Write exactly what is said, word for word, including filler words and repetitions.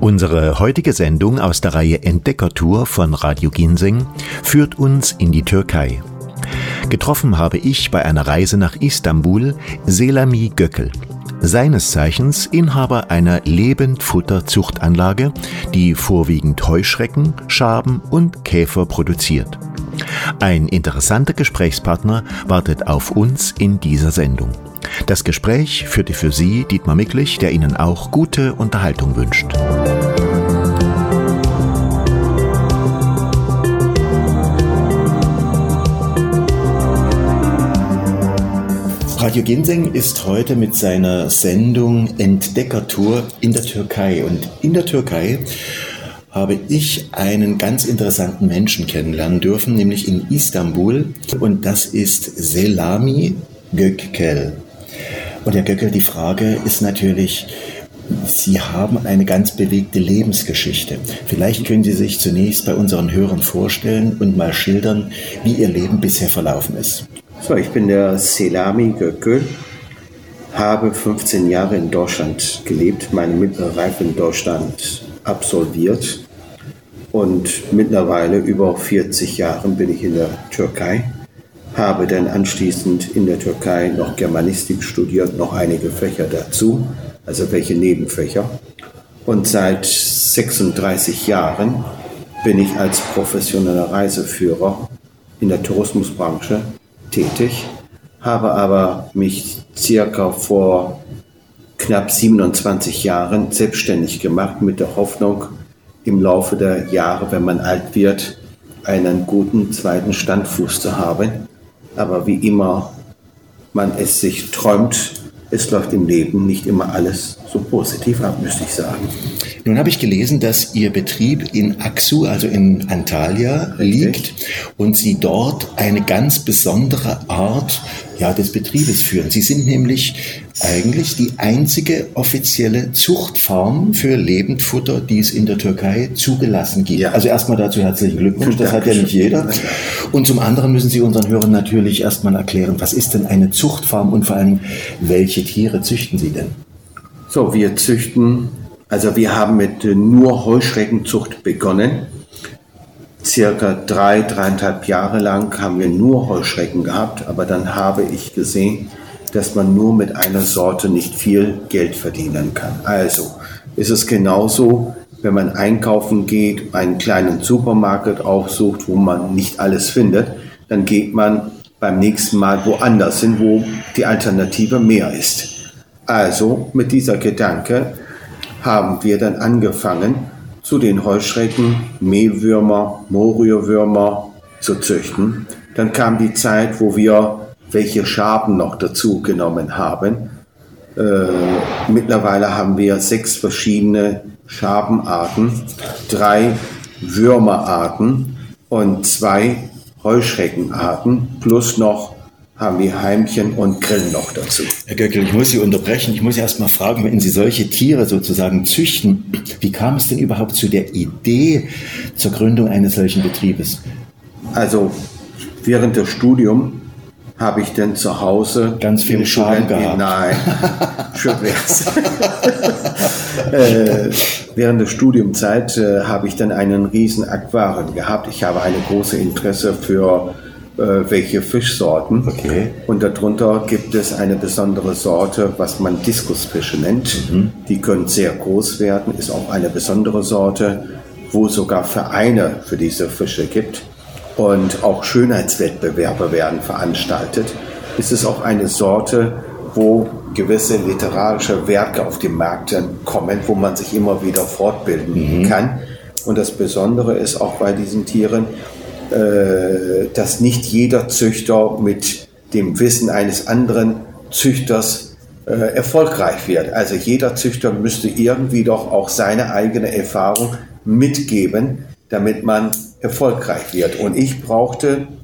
Unsere heutige Sendung aus der Reihe Entdeckertour von Radio Ginseng führt uns in die Türkei. Getroffen habe ich bei einer Reise nach Istanbul Selami Gökel, seines Zeichens Inhaber einer Lebendfutterzuchtanlage, die vorwiegend Heuschrecken, Schaben und Käfer produziert. Ein interessanter Gesprächspartner wartet auf uns in dieser Sendung. Das Gespräch führte für Sie Dietmar Micklich, der Ihnen auch gute Unterhaltung wünscht. Radio Ginseng ist heute mit seiner Sendung Entdeckertour in der Türkei. Und in der Türkei habe ich einen ganz interessanten Menschen kennenlernen dürfen, nämlich in Istanbul. Und das ist Selami Gökel. Und Herr Gökel, die Frage ist natürlich, Sie haben eine ganz bewegte Lebensgeschichte. Vielleicht können Sie sich zunächst bei unseren Hörern vorstellen und mal schildern, wie Ihr Leben bisher verlaufen ist. So, ich bin der Selami Gökel, habe fünfzehn Jahre in Deutschland gelebt, meine mittlere Reife in Deutschland absolviert und mittlerweile über vierzig Jahre bin ich in der Türkei. Habe dann anschließend in der Türkei noch Germanistik studiert, noch einige Fächer dazu, also welche Nebenfächer. Und seit sechsunddreißig Jahren bin ich als professioneller Reiseführer in der Tourismusbranche tätig, habe aber mich circa vor knapp siebenundzwanzig Jahren selbstständig gemacht mit der Hoffnung, im Laufe der Jahre, wenn man alt wird, einen guten zweiten Standfuß zu haben. Aber wie immer man es sich träumt, es läuft im Leben nicht immer alles so positiv ab, müsste ich sagen. Nun habe ich gelesen, dass Ihr Betrieb in Aksu, also in Antalya, liegt und Sie dort eine ganz besondere Art ja, des Betriebes führen. Sie sind nämlich eigentlich die einzige offizielle Zuchtfarm für Lebendfutter, die es in der Türkei zugelassen gibt. Ja. Also erstmal dazu herzlichen Glückwunsch, das hat ja nicht jeder. Und zum anderen müssen Sie unseren Hörern natürlich erstmal erklären, was ist denn eine Zuchtfarm und vor allem, welche Tiere züchten Sie denn? So, wir züchten, also wir haben mit nur Heuschreckenzucht begonnen. Circa drei, dreieinhalb Jahre lang haben wir nur Heuschrecken gehabt, aber dann habe ich gesehen, dass man nur mit einer Sorte nicht viel Geld verdienen kann. Also ist es genauso, wenn man einkaufen geht, einen kleinen Supermarkt aufsucht, wo man nicht alles findet, dann geht man beim nächsten Mal woanders hin, wo die Alternative mehr ist. Also mit dieser Gedanke haben wir dann angefangen, zu den Heuschrecken Mehlwürmer, Mohrrührwürmer zu züchten. Dann kam die Zeit, wo wir welche Schaben noch dazu genommen haben. Äh, mittlerweile haben wir sechs verschiedene Schabenarten, drei Würmerarten und zwei Heuschreckenarten, plus noch haben wir Heimchen und Grillen noch dazu. Herr Gökel, ich muss Sie unterbrechen. Ich muss erst mal fragen, wenn Sie solche Tiere sozusagen züchten, wie kam es denn überhaupt zu der Idee zur Gründung eines solchen Betriebes? Also während des Studiums habe ich dann zu Hause ganz viele Schaben gehabt. Nein, schön wär's. äh, während der Studiumzeit äh, habe ich dann einen riesen Aquarium gehabt. Ich habe eine große Interesse für äh, welche Fischsorten. Okay. Und darunter gibt es eine besondere Sorte, was man Diskusfische nennt. Mhm. Die können sehr groß werden, ist auch eine besondere Sorte, wo sogar Vereine für diese Fische gibt. Und auch Schönheitswettbewerbe werden veranstaltet. Es ist auch eine Sorte, wo gewisse literarische Werke auf den Markt kommen, wo man sich immer wieder fortbilden mhm. kann. Und das Besondere ist auch bei diesen Tieren, äh, dass nicht jeder Züchter mit dem Wissen eines anderen Züchters äh, erfolgreich wird. Also jeder Züchter müsste irgendwie doch auch seine eigene Erfahrung mitgeben, damit man erfolgreich wird. Und ich brauchte